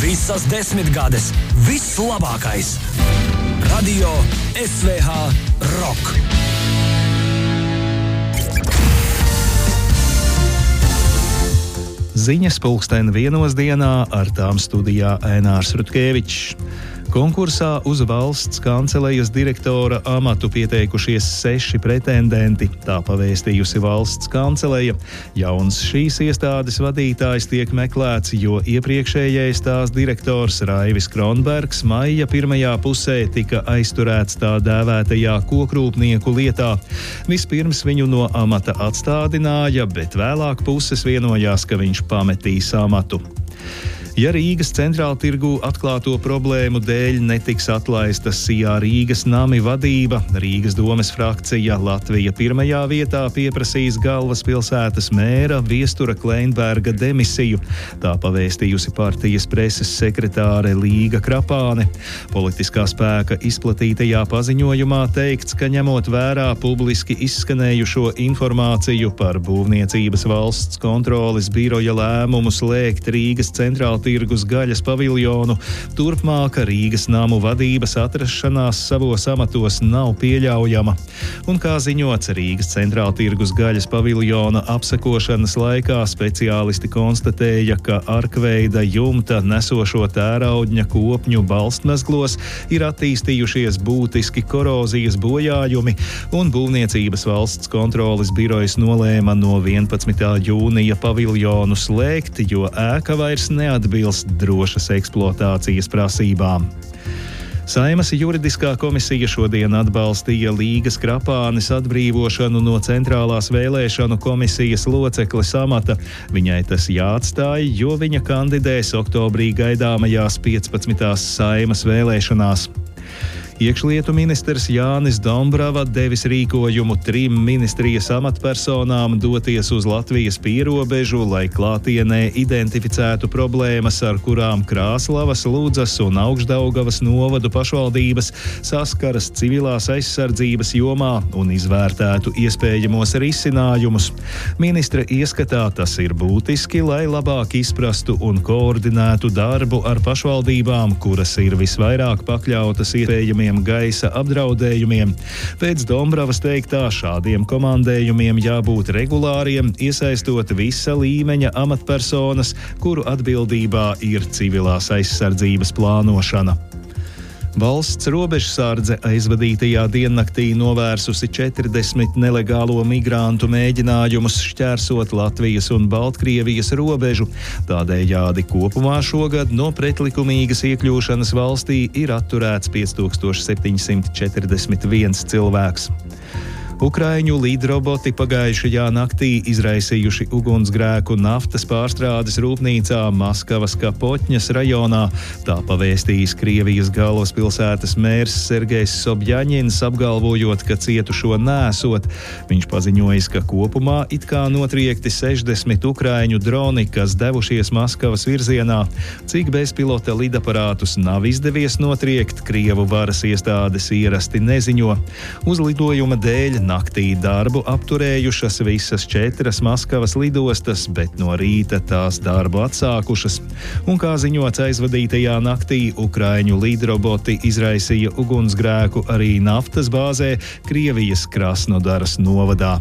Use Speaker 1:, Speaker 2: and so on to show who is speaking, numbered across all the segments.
Speaker 1: Visas 10 gades. Viss labākais. Radio SVH Rock.
Speaker 2: Ziņas 1:00 dienā, ar tām studijā Ēnārs Rutkevičs. Konkursā uz valsts kancelejas direktora amatu pieteikušies 6 pretendenti, tā pavēstījusi valsts kanceleja. Jauns šīs iestādes vadītājs tiek meklēts, jo iepriekšējais tās direktors Raivis Kronbergs maija pirmajā pusē tika aizturēts tā dēvētajā kokrūpnieku lietā. Vispirms viņu no amata atstādināja, bet vēlāk puses vienojās, ka viņš pametīs amatu. Ja Rīgas centrāltirgū atklāto problēmu dēļ netiks atlaista Sijā Rīgas nami vadība, Rīgas domes frakcija Latvija pirmajā vietā pieprasīs galvaspilsētas mēra Viestura Kleinberga demisiju. Tā pavēstījusi partijas preses sekretāre Līga Krapāne. Politiskā spēka izplatītajā paziņojumā teikts, ka ņemot vērā publiski izskanējušo informāciju par Būvniecības valsts kontroles biroja lēmumu slēgt Rīgas centrāltirgus gaļas paviljonu, turpmāka Rīgas namu vadības atrašanās savos amatos nav pieļaujama. Un kā ziņots, Rīgas centrāltirgus gaļas paviljona apsekošanas laikā speciālisti konstatēja, ka arkveida jumta nesošo tēraudņa kopņu balstmezglos ir attīstījušies būtiski korozijas bojājumi, un Būvniecības valsts kontroles birojas nolēma no 11. jūnija paviljonu slēgt, jo ēka vairs neatbilst drošas eksploatācijas prasībām. Saeimas juridiskā komisija šodien atbalstīja Līgas Krapānes atbrīvošanu no centrālās vēlēšanu komisijas locekles amata. Viņai tas jāatstāj, jo viņa kandidēs oktobrī gaidāmajās 15. Saeimas vēlēšanās. Iekšlietu ministrs Jānis Dombrava devis rīkojumu 3 ministrijas amatpersonām doties uz Latvijas pierobežu, lai klātienē identificētu problēmas, ar kurām Krāslavas, Ludzas un Augšdaugavas novadu pašvaldības saskaras civilās aizsardzības jomā un izvērtētu iespējamos risinājumus. Ministra ieskatā tas ir būtiski, lai labāk izprastu un koordinētu darbu ar pašvaldībām, kuras ir visvairāk pakļautas iespējamiem gaisa apdraudējumiem. Pēc Dombravas teiktā, šādiem komandējumiem jābūt regulāriem, iesaistot visa līmeņa amatpersonas, kuru atbildībā ir civilās aizsardzības plānošana. Valsts robežsardze aizvadītajā diennaktī novērsusi 40 nelegālo migrantu mēģinājumus šķērsot Latvijas un Baltkrievijas robežu. Tādējādi kopumā šogad no pretlikumīgas iekļūšanas valstī ir atturēts 5741 cilvēks. Ukraiņu lidroboti pagājušajā naktī izraisījuši ugunsgrēku naftas pārstrādes rūpnīcā Maskavas Kapotņas rajonā. Tā pavēstījis Krievijas galvaspilsētas mērs Sergejs Sobjaņins, apgalvojot, ka cietušo nesot. Viņš paziņojis, ka kopumā it kā notriekti 60 ukraiņu droni, kas devušies Maskavas virzienā. Cik bezpilota lidaparātus nav izdevies notriekt, Krievu varas iestādes ierasti neziņo. Uz lidojuma dēļ naktī darbu apturējušas visas 4 Maskavas lidostas, bet no rīta tās darbu atsākušas. Un kā ziņots aizvadītajā naktī, ukraiņu lidroboti izraisīja ugunsgrēku arī naftas bāzē Krievijas Krasnodaras novadā.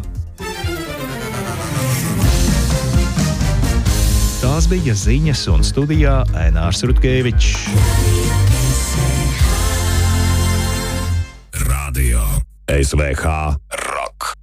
Speaker 2: Tās bija ziņas, un studijā Ēnārs Rutkevičs.
Speaker 1: Radio SVH